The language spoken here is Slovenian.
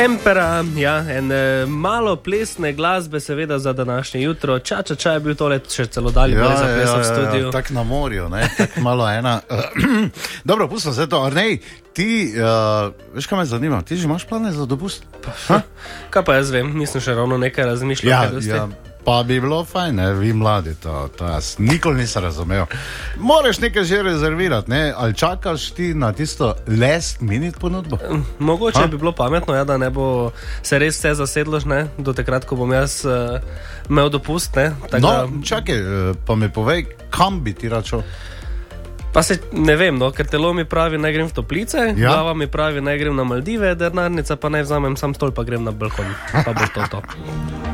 Tempera, ja, malo plesne glasbe, seveda za današnje jutro. Ča je bil tole še celo dalje, bolj zaplesal v studiu. Tak na morju, ne, tak malo ena. Dobro, pustim se to, Arnej, ti, veš, kaj me zanima, ti že imaš plane za dopust? Kaj pa jaz vem, nisem še ravno nekaj razmišljal. Ja, pa bi bilo fajn, ne, vi mladi, to jaz nikoli nisem razumel. Moraš nekaj že rezervirati, ne, ali čakaš ti na tisto last minute ponudbo? Mogoče bi bilo pametno, ja, da ne bo se res vse zasedlo, ne, do takrat, ko bom jaz imel dopust, ne. Čakaj, pa mi povej, kam bi ti račal? Pa se ne vem, no, ker telo mi pravi, naj grem v toplice, glava mi pravi, naj grem na Maldive, denarnica pa naj vzamem sam stol, pa grem na balkon, pa bo to.